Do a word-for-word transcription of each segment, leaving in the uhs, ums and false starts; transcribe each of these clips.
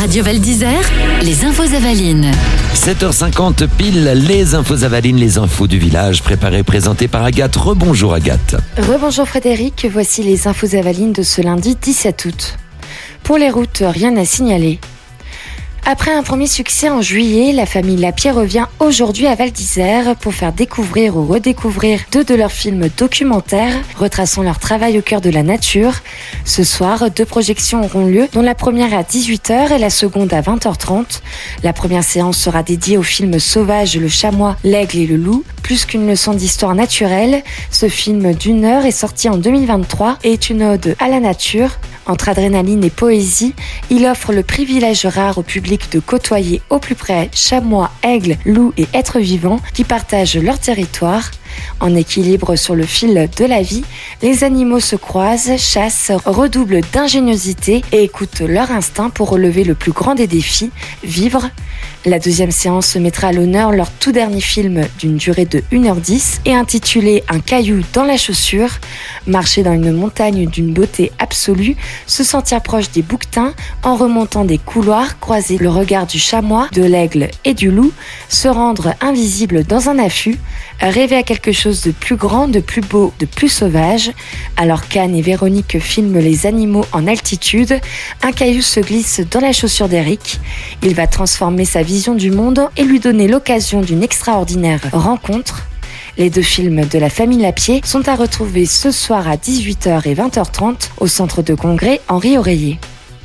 Radio Val d'Isère, les infos Avalines. sept heures cinquante pile, les infos Avalines, les infos du village, préparées et présentées par Agathe. Rebonjour Agathe. Rebonjour Frédéric, voici les infos Avalines de ce lundi dix-sept août. Pour les routes, rien à signaler. Après un premier succès en juillet, la famille Lapierre revient aujourd'hui à Val d'Isère pour faire découvrir ou redécouvrir deux de leurs films documentaires retraçant leur travail au cœur de la nature. Ce soir, deux projections auront lieu, dont la première à dix-huit heures et la seconde à vingt heures trente. La première séance sera dédiée au film Sauvage, le chamois, l'aigle et le loup. Plus qu'une leçon d'histoire naturelle, ce film d'une heure est sorti en deux mille vingt-trois et est une ode à la nature. Entre adrénaline et poésie, il offre le privilège rare au public de côtoyer au plus près chamois, aigles, loups et êtres vivants qui partagent leur territoire. En équilibre sur le fil de la vie, les animaux se croisent, chassent, redoublent d'ingéniosité et écoutent leur instinct pour relever le plus grand des défis, vivre. La deuxième séance mettra à l'honneur leur tout dernier film d'une durée de une heure dix et intitulé Un caillou dans la chaussure. Marcher dans une montagne d'une beauté absolue, se sentir proche des bouquetins en remontant des couloirs, croiser le regard du chamois, de l'aigle et du loup, se rendre invisible dans un affût, rêver à quelque chose de plus grand, de plus beau, de plus sauvage. Alors qu'Anne et Véronique filment les animaux en altitude, un caillou se glisse dans la chaussure d'Eric. Il va transformer sa vision du monde et lui donner l'occasion d'une extraordinaire rencontre. Les deux films de la famille Lapierre sont à retrouver ce soir à dix-huit heures et vingt heures trente au centre de congrès Henri Oreiller.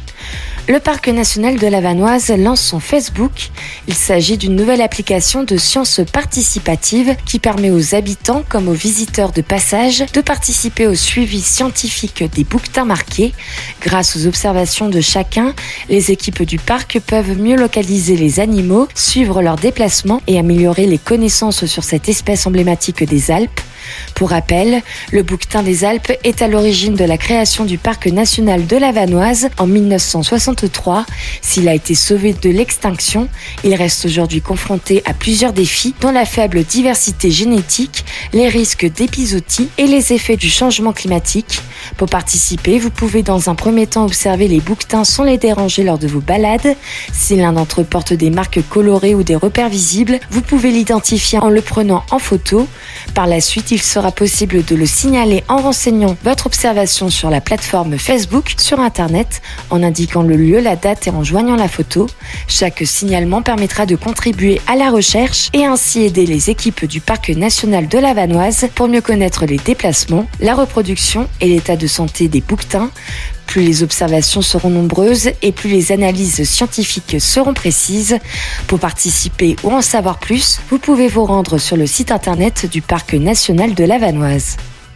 Le Parc national de la Vanoise lance son Facebook. Il s'agit d'une nouvelle application de sciences participatives qui permet aux habitants comme aux visiteurs de passage de participer au suivi scientifique des bouquetins marqués. Grâce aux observations de chacun, les équipes du parc peuvent mieux localiser les animaux, suivre leurs déplacements et améliorer les connaissances sur cette espèce emblématique des Alpes. Pour rappel, le bouquetin des Alpes est à l'origine de la création du Parc national de la Vanoise en mille neuf cent soixante-trois. S'il a été sauvé de l'extinction, il reste aujourd'hui confronté à plusieurs défis, dont la faible diversité génétique, les risques d'épizootie et les effets du changement climatique. Pour participer, vous pouvez dans un premier temps observer les bouquetins sans les déranger lors de vos balades. Si l'un d'entre eux porte des marques colorées ou des repères visibles, vous pouvez l'identifier en le prenant en photo. Par la suite, il sera possible de le signaler en renseignant votre observation sur la plateforme Facebook sur Internet, en indiquant le lieu, la date et en joignant la photo. Chaque signalement permettra de contribuer à la recherche et ainsi aider les équipes du Parc national de la Vanoise pour mieux connaître les déplacements, la reproduction et l'état de santé des bouquetins. Plus les observations seront nombreuses et plus les analyses scientifiques seront précises. Pour participer ou en savoir plus, vous pouvez vous rendre sur le site internet du Parc national de la Vanoise.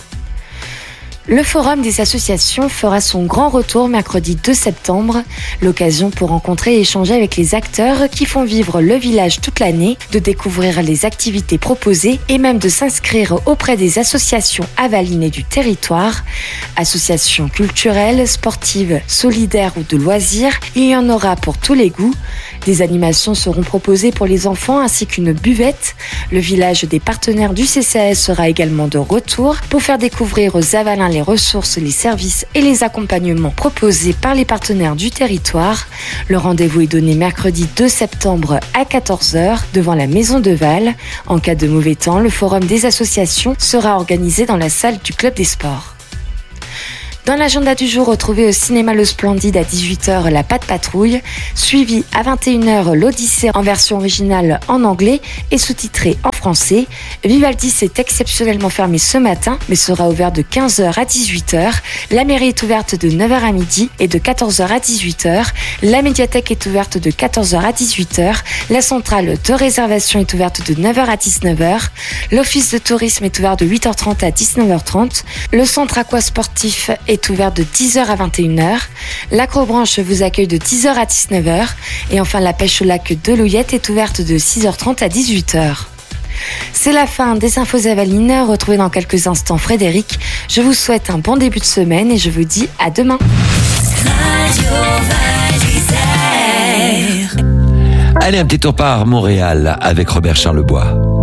Le Forum des associations fera son grand retour mercredi deux septembre, l'occasion pour rencontrer et échanger avec les acteurs qui font vivre le village toute l'année, de découvrir les activités proposées et même de s'inscrire auprès des associations avalinées du territoire. Associations culturelles, sportives, solidaires ou de loisirs, il y en aura pour tous les goûts. Des animations seront proposées pour les enfants ainsi qu'une buvette. Le village des partenaires du C C A S sera également de retour pour faire découvrir aux Avalins les ressources, les services et les accompagnements proposés par les partenaires du territoire. Le rendez-vous est donné mercredi deux septembre à quatorze heures devant la Maison de Val. En cas de mauvais temps, le forum des associations sera organisé dans la salle du Club des Sports. Dans l'agenda du jour, retrouvez au cinéma Le Splendide à dix-huit heures La Patte Patrouille, suivi à vingt et une heures L'Odyssée en version originale en anglais et sous-titré en français. Vivaldi s'est exceptionnellement fermé ce matin, mais sera ouvert de quinze heures à dix-huit heures. La mairie est ouverte de neuf heures à midi et de quatorze heures à dix-huit heures. La médiathèque est ouverte de quatorze heures à dix-huit heures. La centrale de réservation est ouverte de neuf heures à dix-neuf heures. L'office de tourisme est ouvert de huit heures trente à dix-neuf heures trente. Le centre aquasportif est est ouvert de dix heures à vingt et une heures. L'Acrobranche vous accueille de dix heures à dix-neuf heures. Et enfin, la pêche au lac de Louillette est ouverte de six heures trente à dix-huit heures. C'est la fin des infos Avalines. Retrouvez dans quelques instants Frédéric. Je vous souhaite un bon début de semaine et je vous dis à demain. Allez, un petit tour par Montréal avec Robert Charlebois.